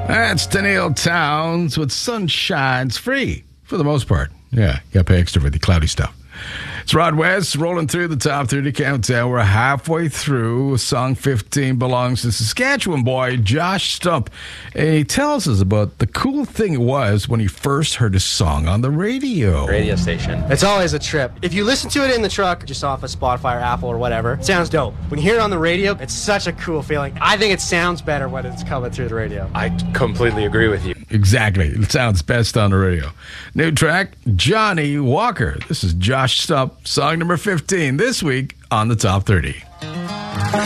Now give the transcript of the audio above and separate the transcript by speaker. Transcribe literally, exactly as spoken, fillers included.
Speaker 1: That's Danielle Towns with Sunshine's Free, for the most part. Yeah, you got to pay extra for the cloudy stuff. It's Rod West rolling through the top thirty countdown. We're halfway through. Song fifteen belongs to Saskatchewan boy Josh Stump. And he tells us about the cool thing it was when he first heard his song on the radio.
Speaker 2: Radio station.
Speaker 3: It's always a trip. If you listen to it in the truck, just off of Spotify or Apple or whatever, it sounds dope. When you hear it on the radio, it's such a cool feeling. I think it sounds better when it's coming through the radio.
Speaker 2: I completely agree with you.
Speaker 1: Exactly. It sounds best on the radio. New track, Johnny Walker. This is Josh Stump, song number fifteen this week on the Top thirty.